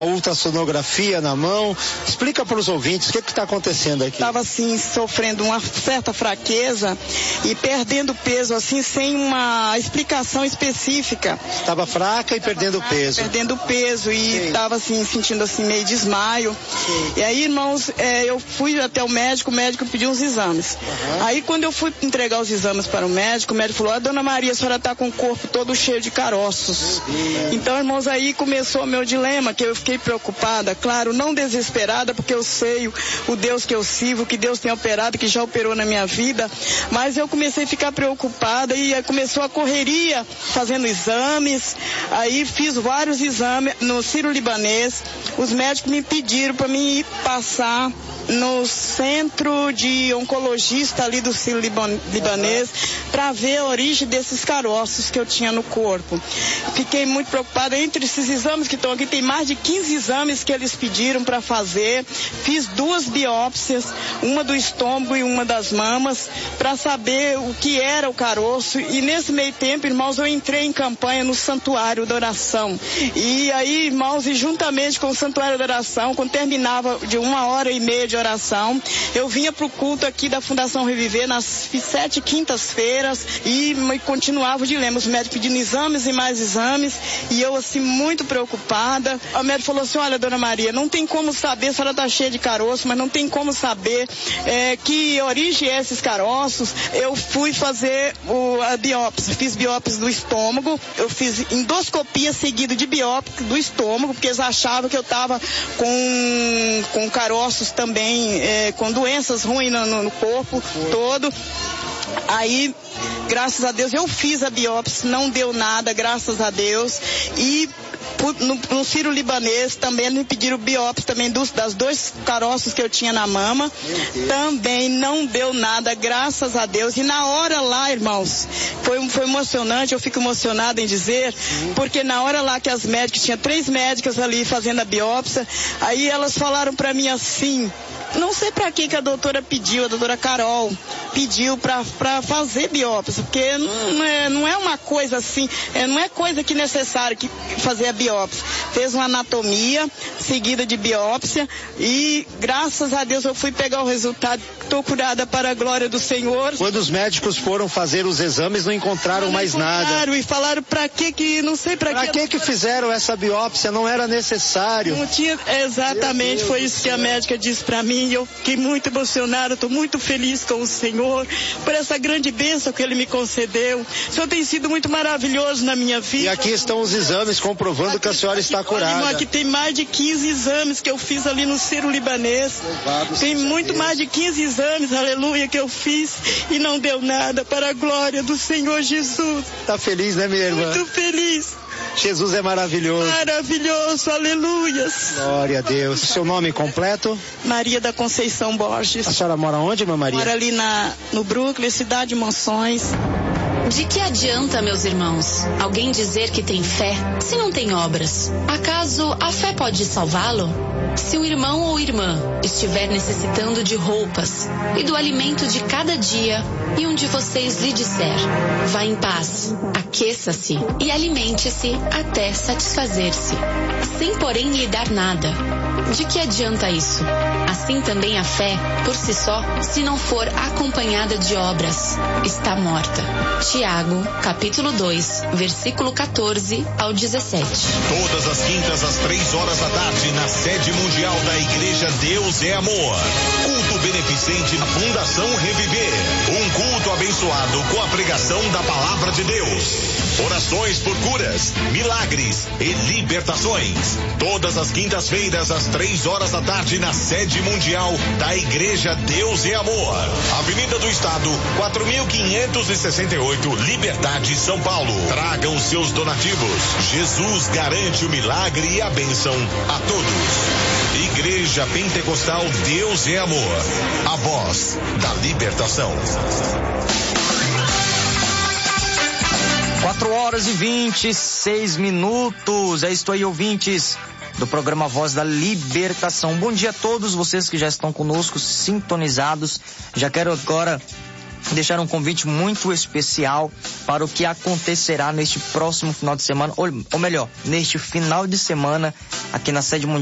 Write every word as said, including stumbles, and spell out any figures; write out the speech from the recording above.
ultrassonografia na mão. Explica para os ouvintes o que está acontecendo aqui. Estava assim, sofrendo uma certa fraqueza e perdendo peso, assim, sem uma explicação específica. Estava fraca e tava perdendo fraca, peso. Perdendo peso e estava assim, sentindo assim, meio desmaio. Sim. E aí, irmãos, é, eu fui até o médico, o médico pediu uns exames. Uhum. Aí, quando eu fui entregar os exames para o médico, o médico falou: ah, dona Maria, a senhora está com o corpo todo cheio de caroços. Então, irmãos, aí começou o meu dilema, que eu fiquei preocupada, claro, não desesperada, porque eu sei o, o Deus que eu sirvo, que Deus tem operado, que já operou na minha vida, mas eu comecei a ficar preocupada e aí começou a correria, fazendo exames, aí fiz vários exames no Sírio-Libanês, os médicos me pediram para mim ir passar no centro de oncologista ali do Sírio-Libanês para ver a origem desses caroços que eu tinha no corpo. Fiquei muito preocupada. Entre esses exames que estão aqui, tem mais de quinze exames que eles pediram para fazer. Fiz duas biópsias, uma do estômago e uma das mamas, para saber o que era o caroço. E nesse meio tempo, irmãos, eu entrei em campanha no Santuário da Oração. E aí, irmãos, e juntamente com o Santuário da Oração, quando terminava de uma hora e meia de oração, eu vinha pro culto aqui da Fundação Reviver nas sete quintas-feiras e, e continuava o dilema, os médicos pedindo exames e mais exames, e eu assim muito preocupada. O médico falou assim: olha, dona Maria, não tem como saber, a senhora tá cheia de caroço, mas não tem como saber é, que origem é esses caroços. Eu fui fazer o, a biópsia, fiz biópsia do estômago, eu fiz endoscopia seguida de biópsia do estômago, porque eles achavam que eu tava com, com caroços também, É, com doenças ruins no, no corpo todo. Aí, graças a Deus, eu fiz a biópsia, não deu nada, graças a Deus. E no, no Sírio-Libanês também me pediram biópsia também dos, das dois caroços que eu tinha na mama. Também não deu nada, graças a Deus. E na hora lá, irmãos, foi, foi emocionante, eu fico emocionada em dizer, porque na hora lá que as médicas, tinha três médicas ali fazendo a biópsia, aí elas falaram pra mim assim: não sei pra que que a doutora pediu, a doutora Carol pediu pra, pra fazer biópsia, porque não é, não é uma coisa assim, é, não é coisa que necessário que fazer a biópsia. Fez uma anatomia seguida de biópsia e graças a Deus eu fui pegar o resultado, estou curada para a glória do Senhor. Quando os médicos foram fazer os exames, não encontraram não mais encontraram, nada. E falaram pra que que, não sei pra, pra que. Pra que que fizeram essa biópsia? Não era necessário. Não tinha, exatamente, foi isso que a médica disse pra mim. E eu fiquei muito emocionada, estou muito feliz com o Senhor por essa grande bênção que Ele me concedeu. O Senhor tem sido muito maravilhoso na minha vida. E aqui estão os exames comprovando aqui, que a senhora aqui, está curada. Irmão, aqui tem mais de quinze exames que eu fiz ali no Sírio-Libanês. Tem muito mais de quinze exames, aleluia, que eu fiz e não deu nada, para a glória do Senhor Jesus. Está feliz, né, minha irmã? Muito feliz. Jesus é maravilhoso. Maravilhoso, aleluias. Glória a Deus. Seu nome completo? Maria da Conceição Borges. A senhora mora onde, irmã Maria? Mora ali na, no Brooklyn, Cidade de Monções. De que adianta, meus irmãos, alguém dizer que tem fé se não tem obras? Acaso a fé pode salvá-lo? Se o irmão ou irmã estiver necessitando de roupas e do alimento de cada dia, e um de vocês lhe disser: vá em paz, aqueça-se e alimente-se até satisfazer-se, sem porém lhe dar nada, de que adianta isso? Assim também a fé, por si só, se não for acompanhada de obras, está morta. Tiago, capítulo dois, versículo quatorze ao dezessete. Todas as quintas às três horas da tarde, na sede mundial da Igreja Deus é Amor. Culto beneficente da Fundação Reviver. Um culto abençoado com a pregação da Palavra de Deus. Orações por curas, milagres e libertações. Todas as quintas-feiras às três horas da tarde, na sede mundial da Igreja Deus é Amor. Avenida do Estado, quatro mil quinhentos e sessenta e oito, Liberdade, São Paulo. Tragam seus donativos. Jesus garante o milagre e a bênção a todos. Igreja Pentecostal Deus é Amor. A voz da libertação. quatro horas e vinte e seis minutos. É isso aí, ouvintes do programa Voz da Libertação. Bom dia a todos vocês que já estão conosco, sintonizados. Já quero agora deixaram um convite muito especial para o que acontecerá neste próximo final de semana, ou, ou melhor, neste final de semana aqui na sede mundial